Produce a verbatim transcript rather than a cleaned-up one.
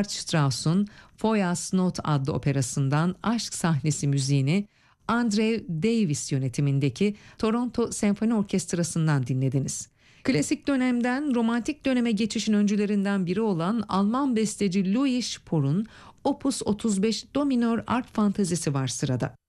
Richard Strauss'un Feuersnot Not adlı operasından aşk sahnesi müziğini Andrew Davis yönetimindeki Toronto Senfoni Orkestrası'ndan dinlediniz. Klasik dönemden romantik döneme geçişin öncülerinden biri olan Alman besteci Louis Spohr'un Opus otuz beş Do minör arp fantezisi var sırada.